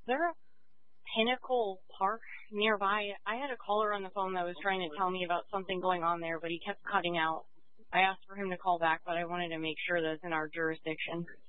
there a Pinnacle Park nearby? I had a caller on the phone that was trying to tell me about something going on there, but he kept cutting out. I asked for him to call back, but I wanted to make sure that it's in our jurisdiction.